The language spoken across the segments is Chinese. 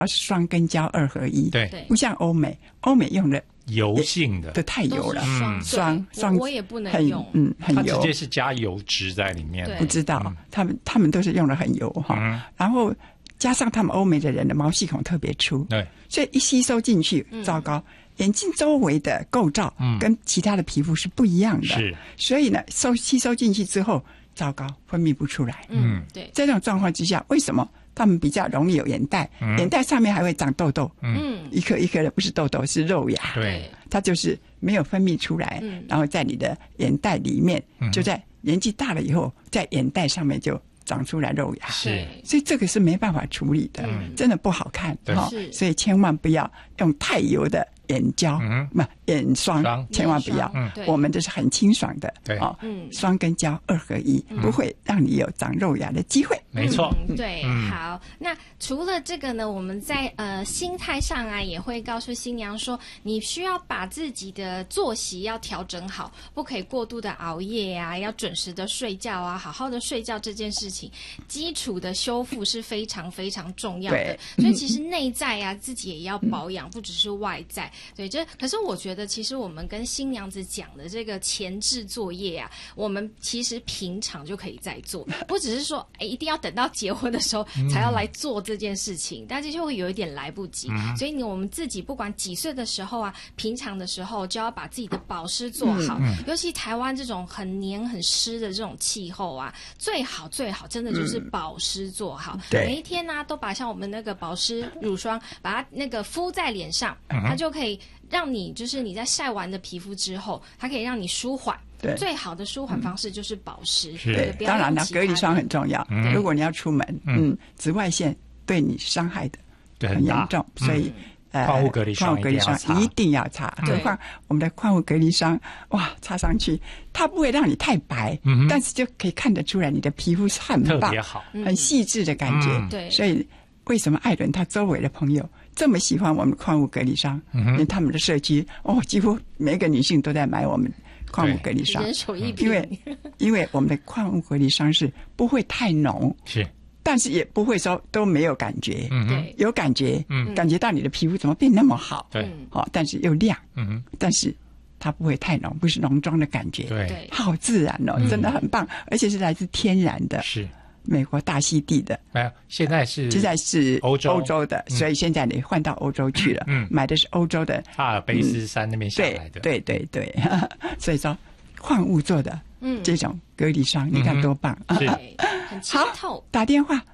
是双根胶2合一， 对， 不像欧美用的油性的， 太油了，双我也不能用， 很油， 它直接是加油脂在里面， 不知道他们都是用的很油哈，然后加上他们欧美的人的毛细孔特别粗， 对， 所以一吸收进去，糟糕，眼睛周围的构造跟其他的皮肤是不一样的， 是， 所以呢，吸收进去之后，糟糕，分泌不出来， 对， 这种状况之下，为什么他们比较容易有眼袋？眼袋上面还会长痘痘，一颗一颗的，不是痘痘，是肉芽， 对， 它就是没有分泌出来，然后在你的眼袋里面，就在年纪大了以后，在眼袋上面就长出来肉芽， 是， 所以这个是没办法处理的，真的不好看，所以千万不要用太油的眼胶，眼霜，千万不要，我们这是很清爽的，双根胶2合一，不会让你有长肉芽的机会， 没错， 对，好，那除了这个呢，我们在心态上啊，也会告诉新娘说，你需要把自己的作息要调整好，不可以过度的熬夜啊，要准时的睡觉啊，好好的睡觉这件事情，基础的修复是非常非常重要的，所以其实内在啊，自己也要保养，不只是外在。对，可是我觉得，其实我们跟新娘子讲的这个前置作业啊，我们其实平常就可以在做，不只是说一定要等到结婚的时候才要来做这件事情，但是就会有一点来不及。所以我们自己不管几岁的时候啊，平常的时候就要把自己的保湿做好。尤其台湾这种很黏很湿的这种气候啊，最好真的就是保湿做好。每一天呢，都把像我们那个保湿乳霜，把它那个敷在脸上，它就可以让你就是你在晒完的皮肤之后，它可以让你舒缓。最好的舒缓方式就是保湿。 对，当然了，隔离霜很重要。如果你要出门，紫外线对你伤害的很严重，所以矿物隔离霜一定要擦。何况我们的矿物隔离霜，哇，擦上去它不会让你太白，但是就可以看得出来你的皮肤是很棒， 特别好， 很细致的感觉。 对， 所以为什么艾伦他周围的朋友这么喜欢我们矿物隔离霜？因为他们的社区几乎每个女性都在买我们矿物隔离霜， 人手一瓶。 因为我们的矿物隔离霜是不会太浓， 是， 但是也不会说都没有感觉，有感觉，感觉到你的皮肤怎么变那么好， 对， 但是又亮，但是它不会太浓，不是浓妆的感觉， 对， 好自然哦，真的很棒，而且是来自天然的， 是。 美国大溪地的， 没有，现在是欧洲的，所以现在你换到欧洲去了，买的是欧洲的阿尔卑斯山那边下来的， 对，所以说矿物做的这种隔离霜，你看多棒， 很清透。 好，打电话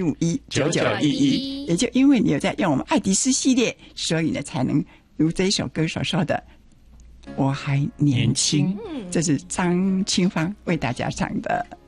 27519911，也就因为你有在用我们爱迪斯系列，所以呢才能如这一首歌所说的我还年轻，这是张清芳为大家唱的。